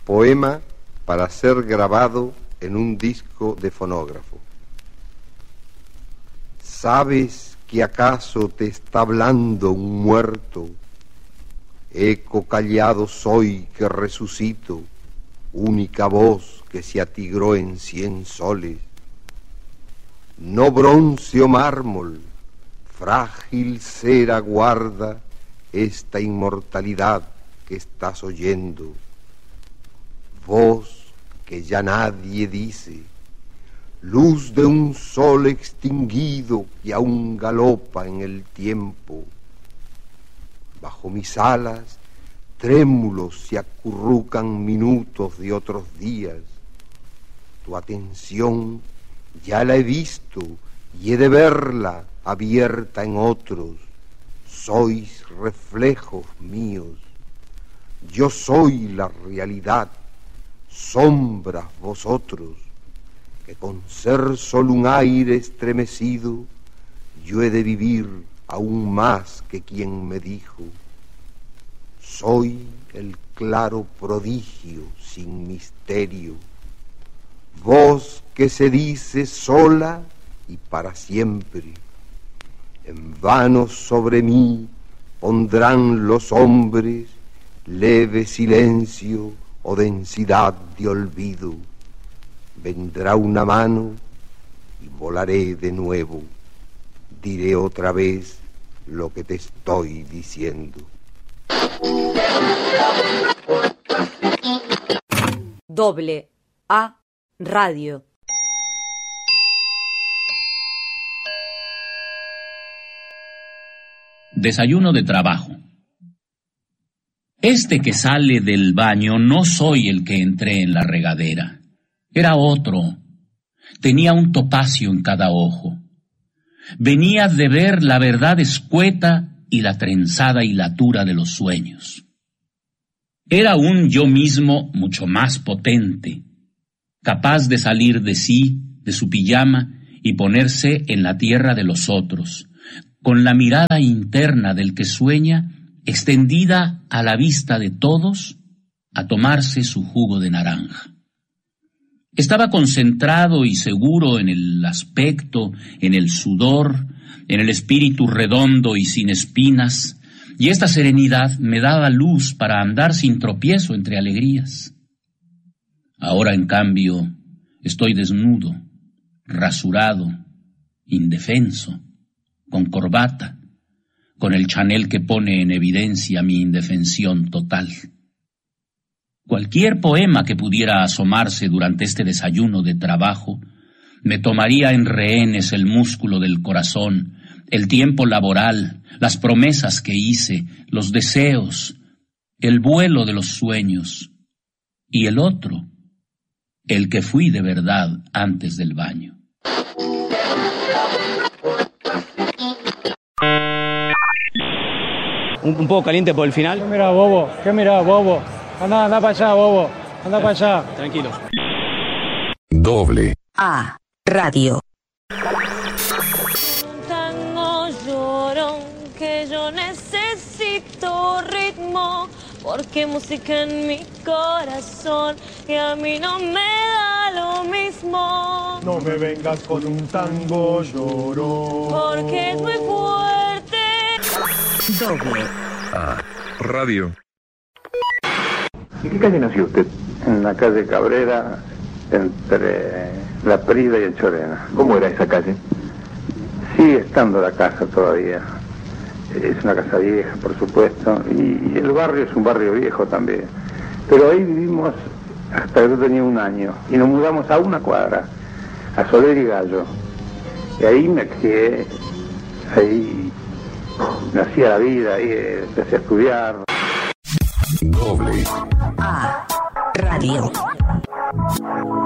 Poema para ser grabado en un disco de fonógrafo. ¿Sabes que acaso te está hablando un muerto? Eco callado soy que resucito, única voz que se atigró en 100 soles. No bronce o mármol, frágil cera guarda esta inmortalidad que estás oyendo. Voz que ya nadie dice, luz de un sol extinguido que aún galopa en el tiempo. Bajo mis alas, trémulos se acurrucan minutos de otros días. Tu atención ya la he visto y he de verla abierta en otros. Sois reflejos míos. Yo soy la realidad, sombras vosotros, que con ser solo un aire estremecido, yo he de vivir aún más que quien me dijo. Soy el claro prodigio sin misterio, voz que se dice sola y para siempre. En vano sobre mí pondrán los hombres leve silencio o densidad de olvido. Vendrá una mano y volaré de nuevo. Diré otra vez lo que te estoy diciendo. AA Radio. Desayuno de trabajo. Este que sale del baño no soy el que entré en la regadera. Era otro. Tenía un topacio en cada ojo. Venía de ver la verdad escueta y la trenzada hilatura de los sueños. Era un yo mismo mucho más potente, capaz de salir de sí, de su pijama, y ponerse en la tierra de los otros, con la mirada interna del que sueña, extendida a la vista de todos, a tomarse su jugo de naranja. Estaba concentrado y seguro en el aspecto, en el sudor, en el espíritu redondo y sin espinas, y esta serenidad me daba luz para andar sin tropiezo entre alegrías. Ahora, en cambio, estoy desnudo, rasurado, indefenso, con corbata, con el Chanel que pone en evidencia mi indefensión total. Cualquier poema que pudiera asomarse durante este desayuno de trabajo me tomaría en rehenes el músculo del corazón, el tiempo laboral, las promesas que hice, los deseos, el vuelo de los sueños, y el otro, el que fui de verdad antes del baño. Un poco caliente por el final. ¿Qué mirá, bobo? ¿Qué mirá, bobo? Anda para allá, bobo. Anda para allá. Tranquilo. AA Radio. Tango llorón que yo necesito ritmo, porque música en mi corazón y a mí no me da lo mismo. No me vengas con un tango llorón, porque es muy fuerte. AA Radio. ¿En qué calle nació usted? En la calle Cabrera, entre La Prida y el Chorena. ¿Cómo era esa calle? Sigue estando la casa todavía. Es una casa vieja, por supuesto, y el barrio es un barrio viejo también. Pero ahí vivimos hasta que yo tenía 1 año, y nos mudamos a 1 cuadra, a Soler y Gallo. Y ahí me crié, ahí nacía la vida, ahí empecé a estudiar. AA Radio.